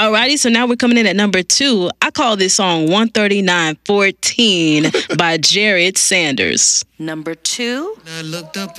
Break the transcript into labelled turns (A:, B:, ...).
A: Alrighty, so now we're coming in at number 2. I call this song 139:14 by Jared Sanders.
B: Number 2.
C: I looked up